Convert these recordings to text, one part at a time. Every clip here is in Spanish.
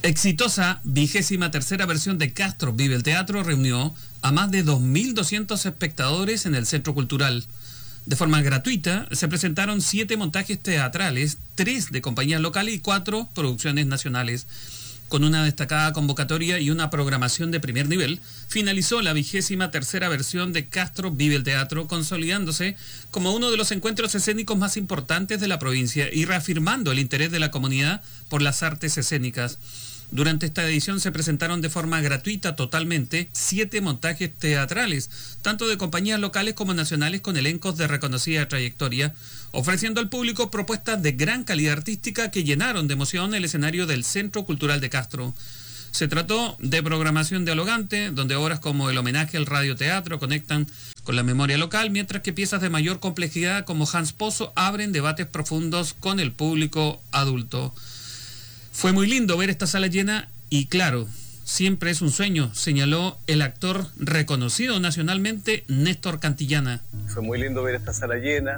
Exitosa 23ª versión de Castro Vive el Teatro reunió a más de 2.200 espectadores en el Centro Cultural. De forma gratuita se presentaron 7 montajes teatrales, 3 de compañías locales y 4 producciones nacionales. Con una destacada convocatoria y una programación de primer nivel, finalizó la 23ª versión de Castro Vive el Teatro, consolidándose como uno de los encuentros escénicos más importantes de la provincia y reafirmando el interés de la comunidad por las artes escénicas. Durante esta edición se presentaron de forma gratuita totalmente 7 montajes teatrales, tanto de compañías locales como nacionales con elencos de reconocida trayectoria, ofreciendo al público propuestas de gran calidad artística que llenaron de emoción el escenario del Centro Cultural de Castro. Se trató de programación dialogante, donde obras como el homenaje al radioteatro conectan con la memoria local, mientras que piezas de mayor complejidad como Hans Pozo abren debates profundos con el público adulto. Fue muy lindo ver esta sala llena y claro, siempre es un sueño, señaló el actor reconocido nacionalmente Néstor Cantillana. Fue muy lindo ver esta sala llena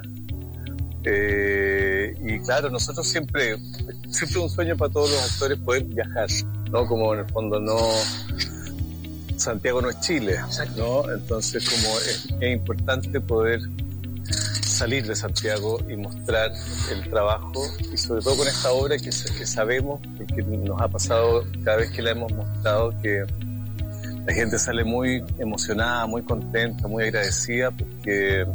y claro, nosotros siempre un sueño para todos los actores poder viajar, ¿no? Como en el fondo Santiago no es Chile, ¿no? Entonces como es importante poder salir de Santiago y mostrar el trabajo y sobre todo con esta obra que sabemos, porque nos ha pasado cada vez que la hemos mostrado, que la gente sale muy emocionada, muy contenta, muy agradecida, porque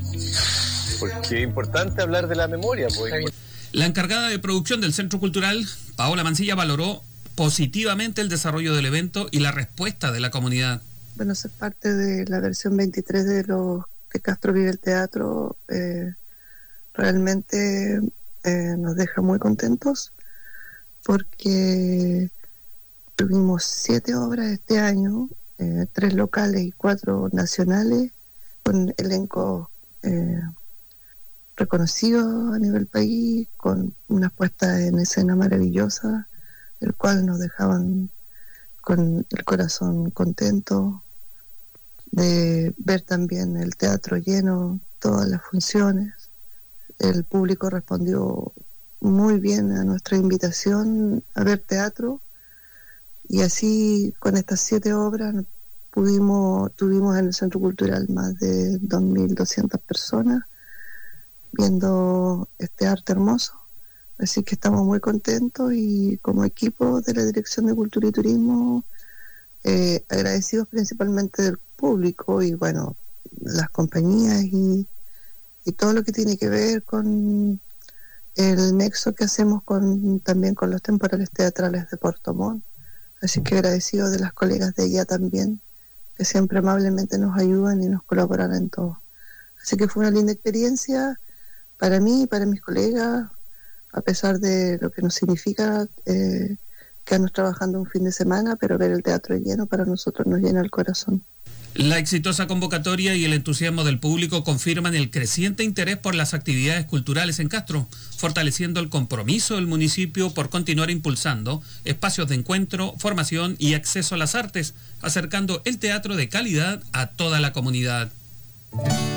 es importante hablar de la memoria. La encargada de producción del Centro Cultural, Paola Mancilla, valoró positivamente el desarrollo del evento y la respuesta de la comunidad. Bueno, ser parte de la versión 23 de Castro Vive el Teatro realmente nos deja muy contentos porque tuvimos 7 obras este año, 3 locales y 4 nacionales, con elencos reconocidos a nivel país, con unas puestas en escena maravillosas, el cual nos dejaban con el corazón contento de ver también el teatro lleno, todas las funciones. El público respondió muy bien a nuestra invitación a ver teatro y así con estas 7 obras tuvimos en el Centro Cultural más de 2.200 personas viendo este arte hermoso. Así que estamos muy contentos y como equipo de la Dirección de Cultura y Turismo agradecidos principalmente del público y bueno, las compañías y todo lo que tiene que ver con el nexo que hacemos también con los temporales teatrales de Puerto Montt. Así que agradecidos de las colegas de allá también, que siempre amablemente nos ayudan y nos colaboran en todo. Así que fue una linda experiencia para mí y para mis colegas, a pesar de lo que nos significa quedarnos trabajando un fin de semana, pero ver el teatro lleno para nosotros nos llena el corazón. La exitosa convocatoria y el entusiasmo del público confirman el creciente interés por las actividades culturales en Castro, fortaleciendo el compromiso del municipio por continuar impulsando espacios de encuentro, formación y acceso a las artes, acercando el teatro de calidad a toda la comunidad.